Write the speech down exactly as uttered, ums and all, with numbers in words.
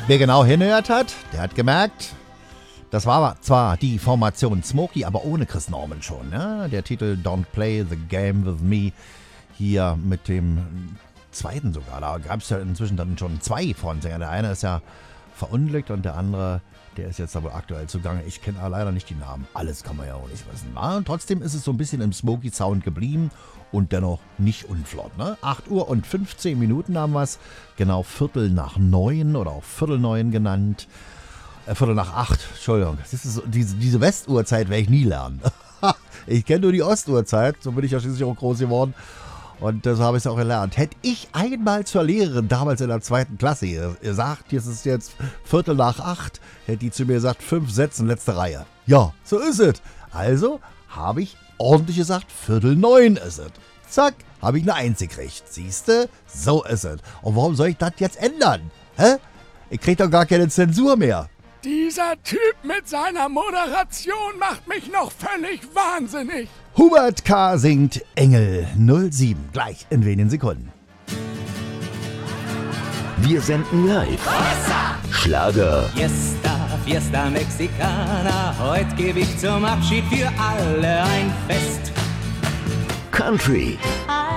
Wer genau hingehört hat, der hat gemerkt, das war zwar die Formation Smokey, aber ohne Chris Norman schon. Ne? Der Titel Don't Play the Game With Me hier mit dem zweiten sogar. Da gab es ja inzwischen dann schon zwei Frontsänger. Der eine ist ja verunglückt und der andere, der ist jetzt aber aktuell zugange. Ich kenne leider nicht die Namen. Alles kann man ja auch nicht wissen. Na? Und trotzdem ist es so ein bisschen im Smokey-Sound geblieben und dennoch nicht unflott. Ne? acht Uhr und fünfzehn Minuten haben wir es. Genau Viertel nach neun oder auch Viertel neun genannt. Äh, Viertel nach acht, Entschuldigung. Das ist so, diese, diese Westuhrzeit werde ich nie lernen. Ich kenne nur die Ostuhrzeit, so bin ich ja schließlich auch groß geworden. Und das habe ich auch gelernt. Hätte ich einmal zur Lehrerin damals in der zweiten Klasse gesagt, jetzt ist jetzt Viertel nach acht, hätte die zu mir gesagt, fünf Sätze, letzte Reihe. Ja, so ist es. Also habe ich ordentlich gesagt, Viertel neun ist es. Zack, habe ich eine Eins gekriegt. Siehste, so ist es. Und warum soll ich das jetzt ändern? Hä? Ich krieg doch gar keine Zensur mehr. Dieser Typ mit seiner Moderation macht mich noch völlig wahnsinnig. Hubert K. singt Engel null sieben, gleich in wenigen Sekunden. Wir senden live. Schlager. Fiesta, Fiesta Mexicana, heute gebe ich zum Abschied für alle ein Fest. Country.